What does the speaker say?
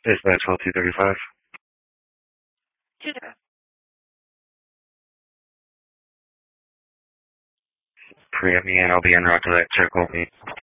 Dispatch 12-235. Pre-up me and I'll be en route to that check. Hold me.